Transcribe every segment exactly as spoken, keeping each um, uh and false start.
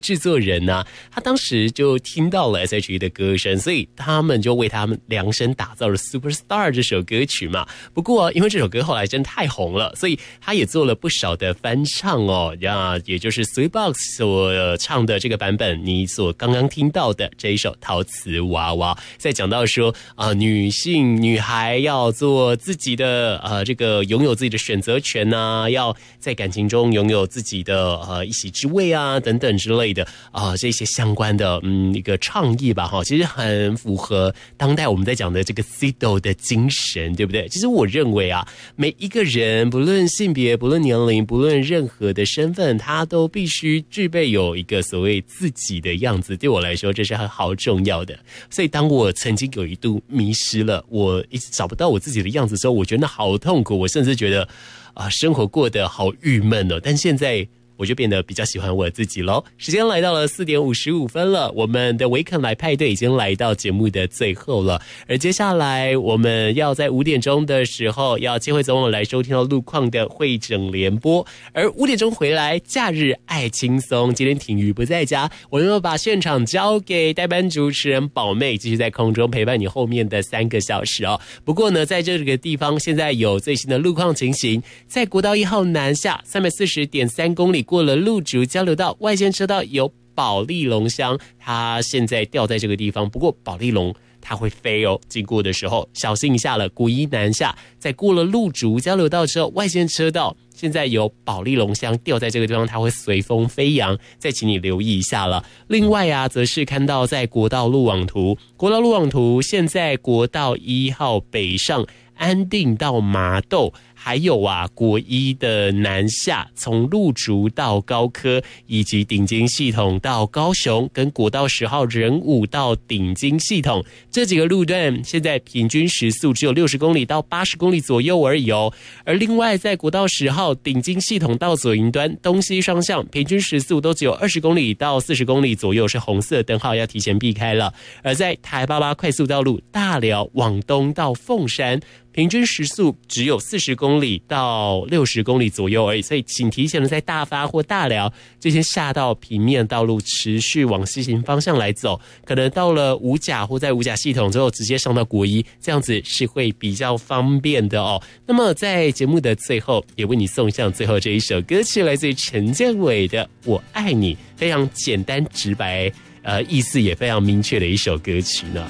制作人呢、啊，他当时就听到了 S H E 的歌声，所以他们就为他们量身打造了 Superstar 这首歌曲嘛。不过、啊、因为这首歌后来真太红了，所以他也做了不少的翻唱哦，啊，也就是 Sweetbox 所唱的这个版本，你所刚刚听到的这一首陶瓷娃娃，在讲到说啊、呃，女性女孩要做自己的呃这个拥有自己的选择权呐、啊，要在感情中拥有自己的呃一席之位啊等等之类的啊、呃、这些相关的嗯一个倡议吧哈，其实很符合当代我们在讲的这个 C D O 的精神，对不对？其实我认为啊，每一个人不论性别、不论年龄、不论任何的身份，他都必须具备有一个所谓自己的样子。对我来说，这是很好重要的。所以，当我曾经有一度迷失了，我一直找不到我自己的样子的时候，我觉得那好痛苦，我甚至觉得啊、呃，生活过得好郁闷哦。但现在我就变得比较喜欢我自己咯。时间来到了四点五十五分了，我们的维肯来派对已经来到节目的最后了，而接下来我们要在五点钟的时候要接回总统来收听到路况的会诊联播，而五点钟回来假日爱轻松，今天婷瑜不在家，我们要把现场交给代班主持人宝妹，继续在空中陪伴你后面的三个小时哦。不过呢，在这个地方现在有最新的路况情形，在国道一号南下三百四十点三公里，过了路竹交流道，外线车道有保利龙乡，它现在掉在这个地方，不过保利龙它会飞哦，经过的时候小心一下了。国一南下，在过了路竹交流道之后，外线车道现在有保利龙乡掉在这个地方，它会随风飞扬，再请你留意一下了。另外啊，则是看到在国道路网图，国道路网图现在国道一号北上安定到麻豆，还有啊国一的南下，从路竹到高科，以及顶金系统到高雄，跟国道十号仁武到顶金系统这几个路段，现在平均时速只有六十公里到八十公里左右而已哦。而另外在国道十号顶金系统到左营端东西双向，平均时速都只有二十公里到四十公里左右，是红色灯号，要提前避开了。而在台八八快速道路大寮往东到凤山，平均时速只有四十公里到六十公里左右而已，所以请提前的在大发或大寮这些下道平面道路持续往西行方向来走，可能到了五甲或在五甲系统之后直接上到国一，这样子是会比较方便的哦。那么在节目的最后，也为你送上最后这一首歌曲，来自于陈建伟的《我爱你》，非常简单直白，呃，意思也非常明确的一首歌曲呢。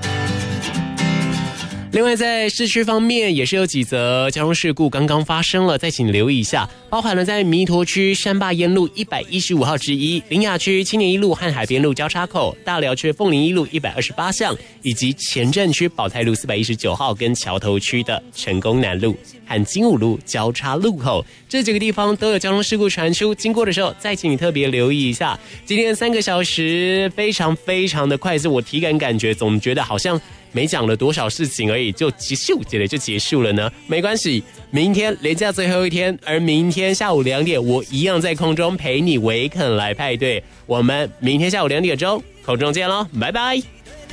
另外在市区方面也是有几则交通事故刚刚发生了，再请留意一下，包含了在弥陀区山坝烟路一百一十五号之一，苓雅区青年一路和海边路交叉口，大寮区凤林一路一百二十八巷，以及前镇区宝泰路四百一十九号跟桥头区的成功南路和金武路交叉路口，这几个地方都有交通事故传出，经过的时候再请你特别留意一下。今天三个小时非常非常的快速，我体感感觉总觉得好像没讲了多少事情而已，就咻接着就结束了呢。没关系，明天连假最后一天，而明天下午两点，我一样在空中陪你维肯来派对。我们明天下午两点钟空中见咯，拜拜。